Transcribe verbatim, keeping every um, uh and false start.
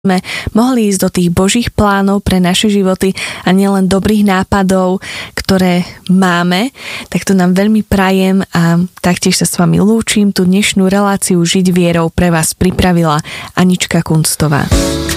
sme mohli ísť do tých Božích plánov pre naše životy a nielen dobrých nápadov, ktoré máme, tak to nám veľmi prajem a taktiež sa s vami lúčim. Tú dnešnú reláciu Žiť vierou pre vás pripravila Anička Kunstová.